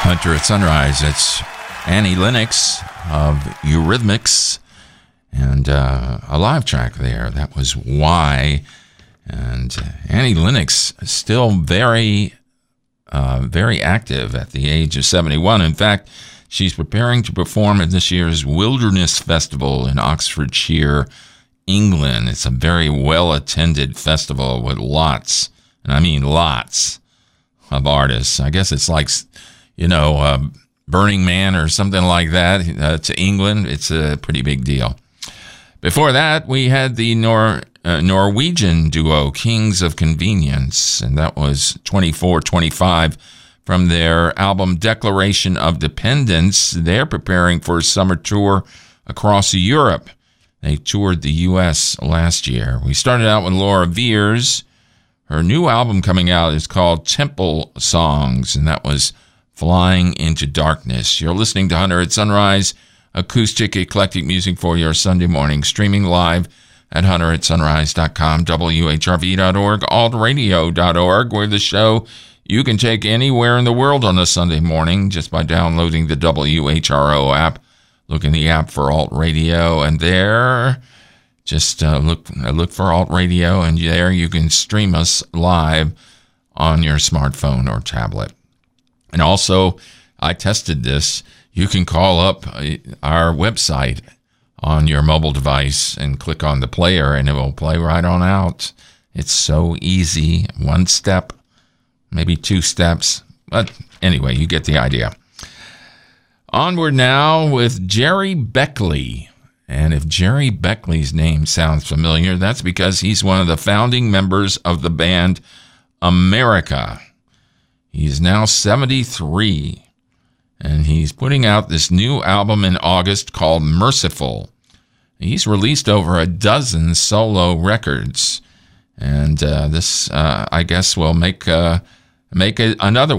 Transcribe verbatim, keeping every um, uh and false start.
Hunter at Sunrise. It's Annie Lennox of Eurythmics, and uh, a live track there. That was Why. And Annie Lennox is still very, uh, very active at the age of seventy-one. In fact, she's preparing to perform at this year's Wilderness Festival in Oxfordshire, England. It's a very well-attended festival with lots, and I mean lots, of artists. I guess it's like, you know, uh, Burning Man or something like that uh, to England. It's a pretty big deal. Before that, we had the Nor- uh, Norwegian duo Kings of Convenience, and that was twenty-four twenty-five from their album Declaration of Dependence. They're preparing for a summer tour across Europe. They toured the U S last year. We started out with Laura Veers. Her new album coming out is called Temple Songs, and that was Flying into Darkness. You're listening to Hunter at Sunrise, acoustic, eclectic music for your Sunday morning, streaming live at hunter at sunrise dot com, W H R V dot org, alt radio dot org, where the show you can take anywhere in the world on a Sunday morning just by downloading the W H R O app. Look in the app for Alt Radio, and there... Just uh, look look for Alt Radio, and there you can stream us live on your smartphone or tablet. And also, I tested this. You can call up our website on your mobile device and click on the player, and it will play right on out. It's so easy. One step, maybe two steps. But anyway, you get the idea. Onward now with Jerry Beckley. And if Jerry Beckley's name sounds familiar, that's because he's one of the founding members of the band America. He's now seventy-three, and he's putting out this new album in August called Merciful. He's released over a dozen solo records, and uh, this, uh, I guess, will make uh, make a, another